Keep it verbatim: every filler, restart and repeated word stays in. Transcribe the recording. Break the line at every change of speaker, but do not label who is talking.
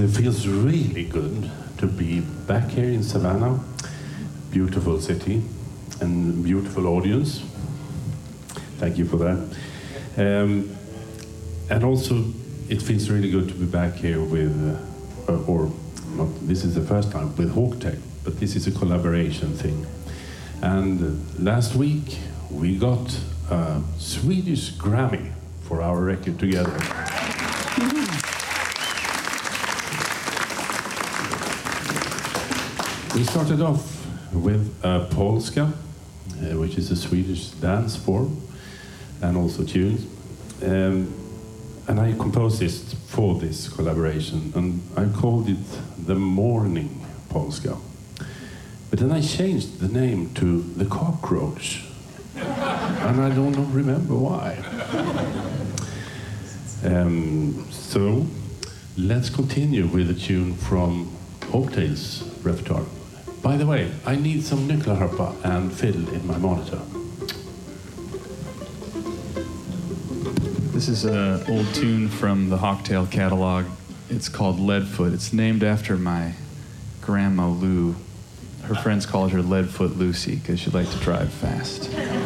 uh, feels really good to be back here in Savannah. Beautiful city and beautiful audience. Thank you for that. Um, and also, it feels really good to be back here with, uh, or not, this is the first time, with Hawktail, but this is a collaboration thing. And uh, last week, we got a Swedish Grammy for our record together. We started off with uh, Polska, uh, which is a Swedish dance form, and also tunes. Um, and I composed this for this collaboration, and I called it The Morning Polska. But then I changed the name to The Cockroach, and I don't remember why. Um, so, let's continue with a tune from Hawktail's repertoire. By the way, I need some nyckelharpa and fiddle in my monitor.
This is an old tune from the Hawktail catalog. It's called Leadfoot. It's named after my grandma Lou. Her friends called her Leadfoot Lucy because she liked to drive fast.